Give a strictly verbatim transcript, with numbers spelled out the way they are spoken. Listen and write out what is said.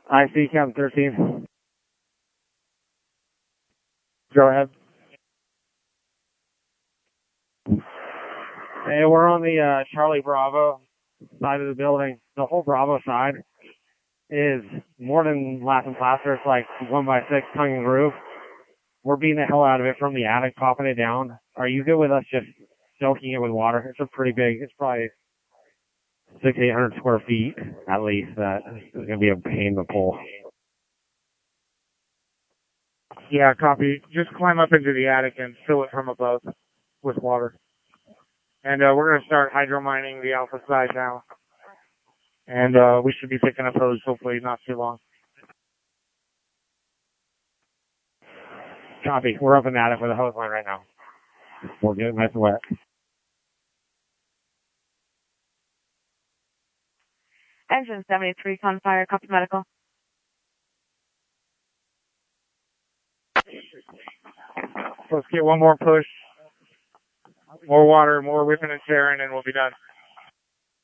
I see, Captain thirteen. Go ahead. Hey, we're on the uh, Charlie Bravo side of the building. The whole Bravo side is more than laughing plaster. It's like one by six tongue and groove. We're beating the hell out of it from the attic, popping it down. Are you good with us just soaking it with water? It's a pretty big, it's probably six, eight hundred square feet at least. That is gonna be a pain to pull. Yeah, copy. Just climb up into the attic and fill it from above with water. And uh, we're gonna start hydro mining the alpha side now. And uh, we should be picking up hose hopefully not too long. Copy. We're up in the attic with a hose line right now. We're getting nice and wet. Engine seventy-three, on fire, copy medical. Let's get one more push. More water, more whipping and tearing, and we'll be done.